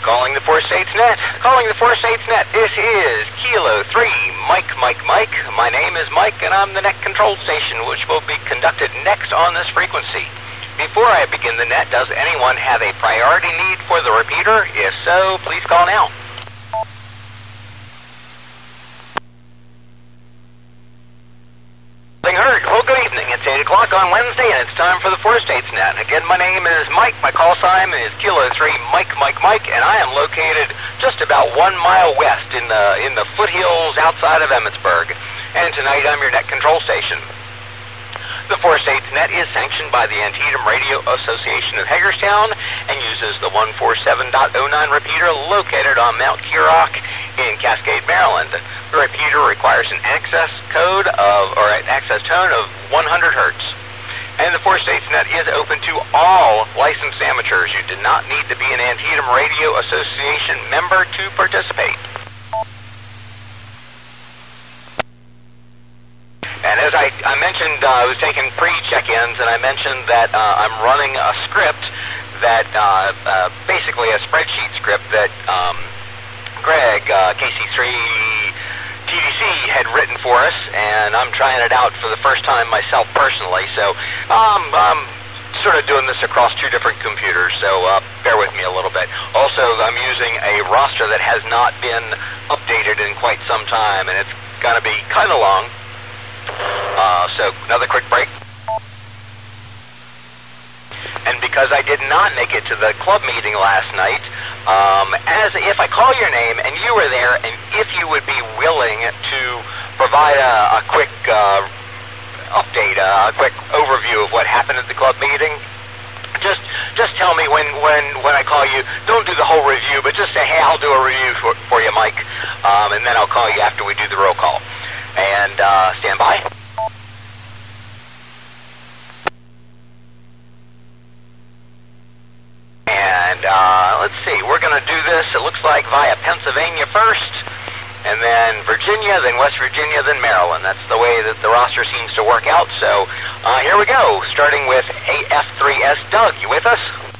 Calling the Four States Net. Calling the Four States Net. This is Kilo 3, Mike. My name is Mike, and I'm the net control station, which will be conducted next on this frequency. Before I begin the net, does anyone have a priority need for the repeater? If so, please call now. Heard. Well, good evening. It's 8 o'clock on Wednesday, and it's time for the Four States Net. Again, my name is Mike. My call sign is Kilo 3, Mike, and I am located just about 1 mile west in the foothills outside of Emmitsburg. And tonight, I'm your net control station. The Four States Net is sanctioned by the Antietam Radio Association of Hagerstown and uses the 147.09 repeater located on Mount Keorock in Cascade, Maryland. The repeater requires an access tone of 100 hertz. And the Four States Net is open to all licensed amateurs. You do not need to be an Antietam Radio Association member to participate. And as I mentioned, I was taking pre-check-ins, and I mentioned that I'm running a script that, basically a spreadsheet script that Greg, KC3 TDC, had written for us, and I'm trying it out for the first time myself personally, so I'm sort of doing this across two different computers, so bear with me a little bit. Also, I'm using a roster that has not been updated in quite some time, and it's going to be kind of long. So another quick break. And because I did not make it to the club meeting last night, if I call your name and you were there, and if you would be willing to provide a quick update, a quick overview of what happened at the club meeting, just tell me when I call you. Don't do the whole review, but just say, hey, I'll do a review for you, Mike, and then I'll call you after we do the roll call. And stand by. And let's see, we're going to do this, it looks like, via Pennsylvania first, and then Virginia, then West Virginia, then Maryland. That's the way that the roster seems to work out. So here we go, starting with AF3S. Doug, you with us?